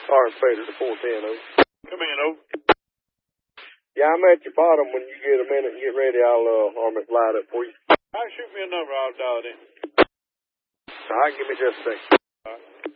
Orange Fader to 410, over. Come in, over. Yeah, I'm at your bottom. When you get a minute and get ready, I'll arm it light up for you. All right, shoot me a number. I'll dial it in. All right, give me just a second. All right.